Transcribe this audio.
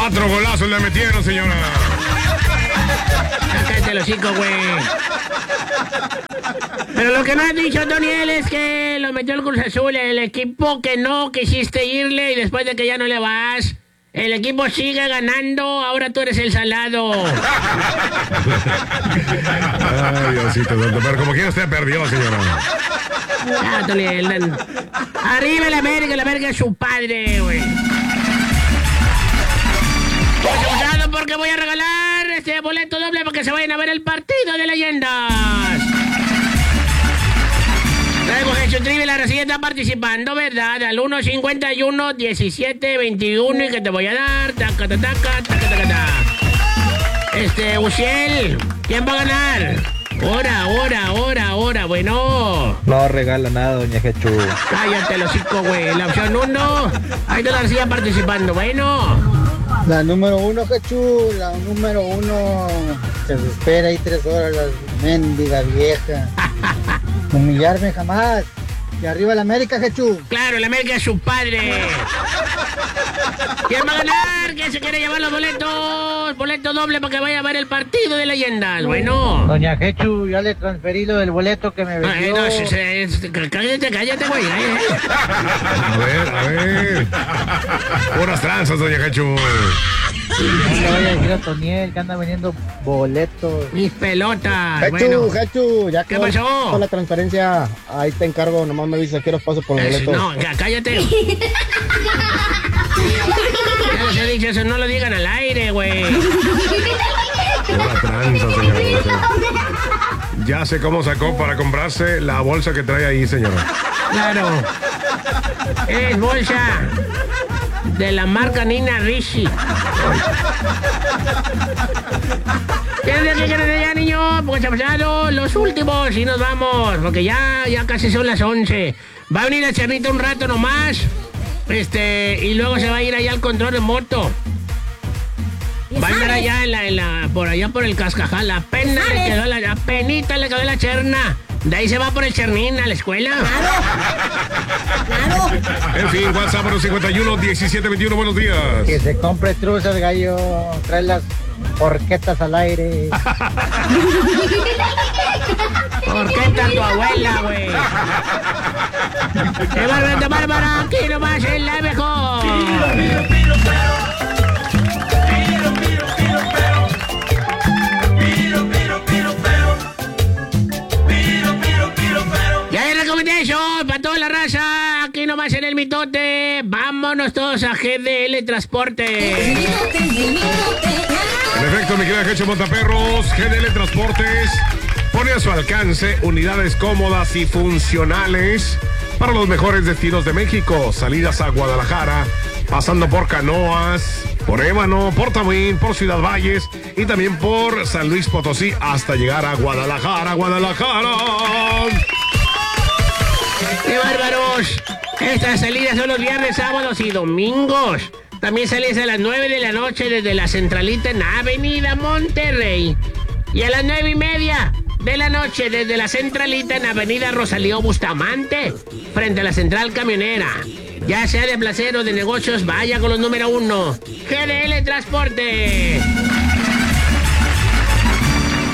4 golazos le metieron, señora. Cállate los hocico, güey. Pero lo que no has dicho, Doniel, es que lo metió el Cruz Azul, el equipo que no quisiste irle y después de que ya no le vas, el equipo sigue ganando, ahora tú eres el salado. Ay, Diosito, pero como quiera usted perdió, señora. Ah, Doniel. Arriba la América es su padre, güey. Pues emocionado porque voy a regalar este boleto doble para que se vayan a ver el partido de leyendas. Traigo Jesús Trivi, la recién está participando, ¿verdad? Al 151-1721 y que te voy a dar. Taca, taca, taca, taca, taca. Uciel, ¿quién va a ganar? Ahora, bueno. No regala nada, doña Jechu. Cállate los hocico, güey. La opción 1, ahí te la recién participando, bueno. La número 1, Jechu, la número 1 se espera ahí 3 horas, la mendiga vieja. Humillarme jamás. Y arriba la América, Jechu. Claro, la América es su padre. ¿Quién va a ganar? ¿Quién se quiere llevar los boletos? Boleto doble para que vaya a ver el partido de leyendas. Bueno. Doña Jechu, ya le transferí lo del boleto que me vendió. Cállate, güey. A ver. Puras tranzas, doña Jechu. No le vaya a decir a Toniel que anda vendiendo boletos. Mis pelotas. Jechu, ya ¿Qué pasó? con la transferencia, ahí te encargo, nomás me avisa que los paso por los boletos. No, cállate. Ya les he dicho eso, no lo digan al aire, güey. Pura tranza, señora. Ya sé cómo sacó para comprarse la bolsa que trae ahí, señora. Claro. Es bolsa de la marca Nina Ricci. ¿Quieres que ya, niño? Pues pasado los últimos y nos vamos, porque ya casi son las 11. Va a venir a Chernita un rato nomás. Y luego se va a ir allá al control remoto. Va a ir allá por allá por el Cascajal. Apenas le quedó apenita le quedó la cherna. De ahí se va por el Chernín a la escuela. Claro. En fin, WhatsApp 51-1721, buenos días. Que se compre truzas, gallo. Trae las horquetas al aire. Horqueta tu abuela, güey. ¡Qué bárbara! Aquí nomás es la mejor. Ya hay recomendación para toda la raza. Aquí nomás en el mitote. Vámonos todos a GDL Transporte. En efecto, mi querida Jecho Montaperros, GDL Transportes pone a su alcance unidades cómodas y funcionales para los mejores destinos de México. Salidas a Guadalajara, pasando por Canoas, por Ébano, por Tamuín, por Ciudad Valles y también por San Luis Potosí hasta llegar a Guadalajara. ¡Qué bárbaros! Estas salidas son los viernes, sábados y domingos. También sales a las 9 de la noche desde la centralita en Avenida Monterrey. Y a las 9:30 de la noche desde la centralita en Avenida Rosalío Bustamante, frente a la central camionera. Ya sea de placer o de negocios, vaya con los número 1. GDL Transporte.